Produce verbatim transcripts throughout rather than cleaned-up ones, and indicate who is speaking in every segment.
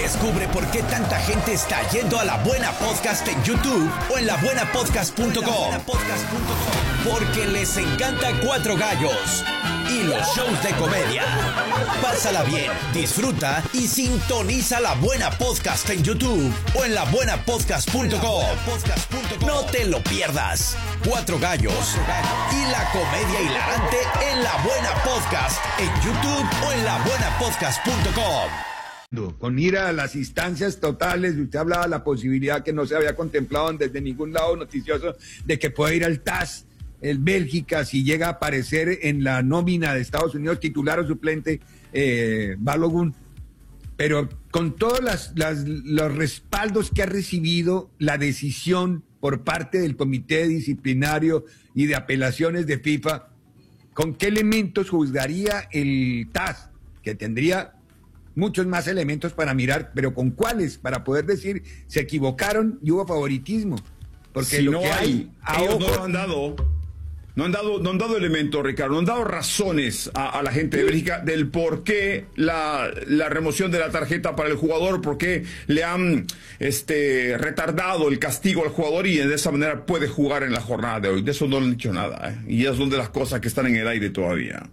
Speaker 1: Descubre por qué tanta gente está yendo a La Buena Podcast en YouTube o en la buena podcast punto com. Porque les encanta Cuatro Gallos y los shows de comedia. Pásala bien, disfruta y sintoniza La Buena Podcast en YouTube o en la buena podcast punto com. No te lo pierdas. Cuatro Gallos y la comedia hilarante en La Buena Podcast en YouTube o en la buena podcast punto com.
Speaker 2: Con ir a las instancias totales, usted hablaba de la posibilidad que no se había contemplado desde ningún lado noticioso de que pueda ir al T A S, el Bélgica, si llega a aparecer en la nómina de Estados Unidos, titular o suplente, eh, Balogun. Pero con todos las, las, los respaldos que ha recibido la decisión por parte del Comité Disciplinario y de Apelaciones de FIFA, ¿con qué elementos juzgaría el T A S? Que tendría muchos más elementos para mirar, pero ¿con cuáles? Para poder decir, se equivocaron y hubo favoritismo. Porque
Speaker 3: si
Speaker 2: lo
Speaker 3: no
Speaker 2: que hay,
Speaker 3: hay ellos no lo han dado, no han dado, no han dado elementos, Ricardo, no han dado razones a, a la gente de Bélgica del por qué la, la remoción de la tarjeta para el jugador, por qué le han este, retardado el castigo al jugador y de esa manera puede jugar en la jornada de hoy. De eso no le han dicho nada, ¿eh? Y esas son de las cosas que están en el aire todavía.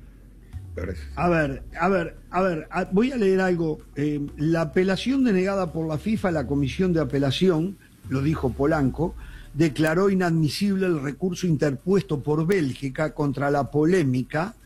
Speaker 4: A ver, a ver, a ver, a, voy a leer algo. Eh, la apelación denegada por la FIFA, la comisión de apelación, lo dijo Polanco, declaró inadmisible el recurso interpuesto por Bélgica contra la polémica.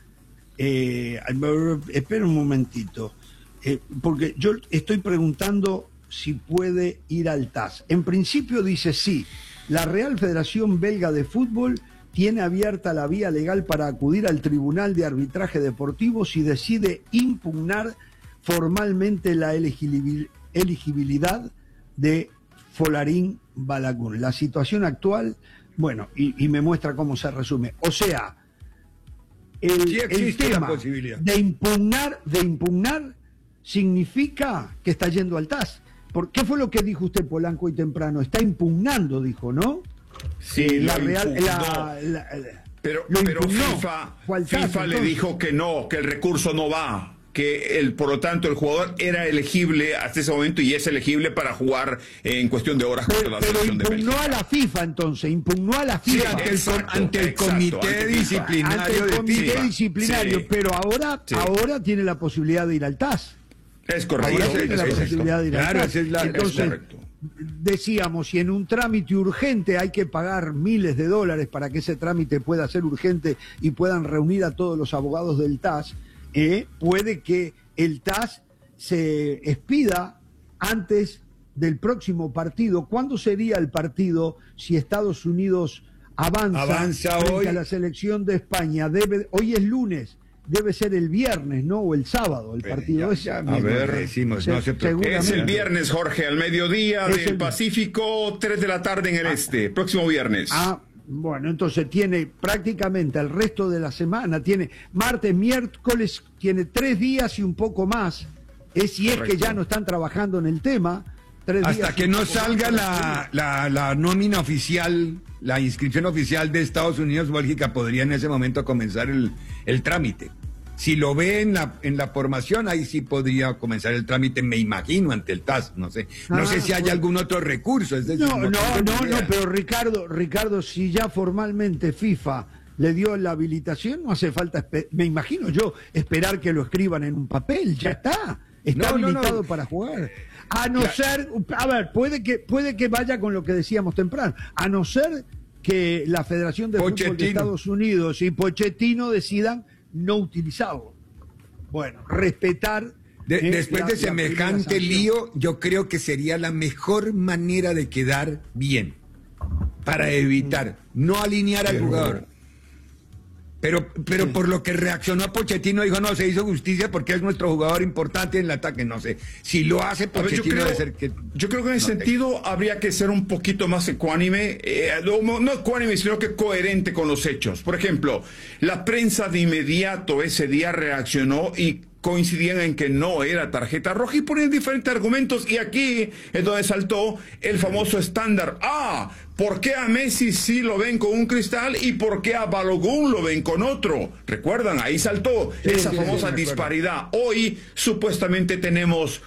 Speaker 4: Eh, espera un momentito, eh, porque yo estoy preguntando si puede ir al T A S. En principio dice sí, la Real Federación Belga de Fútbol tiene abierta la vía legal para acudir al Tribunal de Arbitraje Deportivo si decide impugnar formalmente la elegibilidad de Folarin Balogun. La situación actual, bueno, y, y me muestra cómo se resume. O sea, el,
Speaker 2: sí
Speaker 4: el tema de impugnar, de impugnar significa que está yendo al T A S. ¿Por qué fue lo que dijo usted, Polanco, hoy temprano? Está impugnando, dijo, ¿no?
Speaker 3: Sí,
Speaker 4: la
Speaker 3: lo
Speaker 4: Real,
Speaker 3: impugnó.
Speaker 4: La, la, la,
Speaker 3: pero
Speaker 4: lo
Speaker 3: pero
Speaker 4: impugnó.
Speaker 3: FIFA,
Speaker 4: FIFA
Speaker 3: FIFA le dijo que no, que el recurso no va, que el, por lo tanto el jugador era elegible hasta ese momento y es elegible para jugar en cuestión de horas contra la
Speaker 4: pero
Speaker 3: selección de
Speaker 4: impugnó
Speaker 3: Bélgica.
Speaker 4: a la FIFA entonces, impugnó a la FIFA.
Speaker 2: Sí, ante el,
Speaker 3: Exacto,
Speaker 2: ante el
Speaker 3: exacto,
Speaker 2: comité
Speaker 3: ante
Speaker 2: disciplinario
Speaker 4: ante el
Speaker 2: de
Speaker 4: comité
Speaker 2: FIFA.
Speaker 4: disciplinario,
Speaker 3: Sí.
Speaker 4: pero ahora,
Speaker 3: Sí.
Speaker 4: ahora tiene la posibilidad de ir al T A S.
Speaker 3: Es correcto.
Speaker 4: Ahora
Speaker 2: Ahí
Speaker 4: tiene
Speaker 2: es-
Speaker 4: la
Speaker 2: es-
Speaker 4: posibilidad de ir
Speaker 2: claro,
Speaker 4: al T A S.
Speaker 2: esa es la-
Speaker 4: Entonces,
Speaker 3: es correcto.
Speaker 4: decíamos, si en un trámite urgente hay que pagar miles de dólares para que ese trámite pueda ser urgente y puedan reunir a todos los abogados del T A S, eh, puede que el T A S se expida antes del próximo partido. ¿Cuándo sería el partido si Estados Unidos avanza,
Speaker 2: Avanza
Speaker 4: frente
Speaker 2: hoy.
Speaker 4: a la selección de España? Debe, hoy es lunes, debe ser el viernes, ¿no? O el sábado el partido.
Speaker 2: Ya-
Speaker 4: es,
Speaker 2: ya
Speaker 3: A
Speaker 2: mismo
Speaker 3: ver,
Speaker 2: decimos,
Speaker 4: se-
Speaker 2: no se preocupe.
Speaker 4: seguramente.
Speaker 3: Es el viernes, Jorge, al mediodía
Speaker 4: Es
Speaker 3: del
Speaker 4: el-
Speaker 3: Pacífico, tres de la tarde en el este, próximo viernes.
Speaker 4: Ah, bueno, entonces tiene prácticamente el resto de la semana, tiene martes, miércoles, tiene tres días y un poco más. Es si es que
Speaker 3: Correcto.
Speaker 4: ya no están trabajando en el tema. Tres
Speaker 2: Hasta
Speaker 4: días y
Speaker 2: que
Speaker 4: un
Speaker 2: no
Speaker 4: poco
Speaker 2: salga
Speaker 4: más.
Speaker 2: la, la, la nómina oficial, la inscripción oficial de Estados Unidos, Bélgica podría en ese momento comenzar el, el trámite. Si lo ve en la, en la formación, ahí sí podría comenzar el trámite, me imagino, ante el T A S, no sé. No
Speaker 4: Ah,
Speaker 2: sé si hay
Speaker 4: bueno.
Speaker 2: algún otro recurso. Es decir,
Speaker 4: No, no,
Speaker 2: tengo
Speaker 4: no,
Speaker 2: ni idea.
Speaker 4: no, pero Ricardo, Ricardo, si ya formalmente FIFA le dio la habilitación, no hace falta, espe- me imagino yo, esperar que lo escriban en un papel, ya está, está
Speaker 2: No, no, no.
Speaker 4: habilitado para jugar. A no
Speaker 2: La-
Speaker 4: ser, a ver, puede que, puede que vaya con lo que decíamos temprano, a no ser que la Federación de Fútbol de
Speaker 2: Pochettino.
Speaker 4: Estados Unidos y Pochettino decidan no utilizarlo. Bueno, respetar.
Speaker 2: De-
Speaker 4: eh,
Speaker 2: después
Speaker 4: la-
Speaker 2: de
Speaker 4: la
Speaker 2: semejante
Speaker 4: primera sanción.
Speaker 2: lío, yo creo que sería la mejor manera de quedar bien, para evitar no alinear al
Speaker 3: Pero-
Speaker 2: jugador. Pero, pero por lo que reaccionó Pochettino, dijo, no, se hizo justicia porque es nuestro jugador importante en el ataque, no sé. Si lo hace
Speaker 3: A ver, yo,
Speaker 2: Pochettino
Speaker 3: creo,
Speaker 2: debe ser que...
Speaker 3: yo creo que en ese
Speaker 2: no,
Speaker 3: sentido habría que ser un poquito más ecuánime, eh, no, no ecuánime, sino que coherente con los hechos. Por ejemplo, la prensa de inmediato ese día reaccionó y coincidían en que no era tarjeta roja y ponían diferentes argumentos, y aquí es donde saltó el famoso estándar. Ah, ¿por qué a Messi sí lo ven con un cristal y por qué a Balogun lo ven con otro? ¿Recuerdan? Ahí saltó
Speaker 4: Sí,
Speaker 3: esa
Speaker 4: sí,
Speaker 3: famosa
Speaker 4: sí, me acuerdo.
Speaker 3: disparidad. Hoy supuestamente tenemos